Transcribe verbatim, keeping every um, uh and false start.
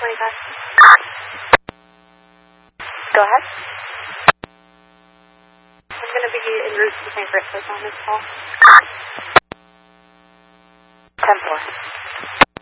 twenty-five. Go ahead. I'm going to be en route to San Francisco on this call.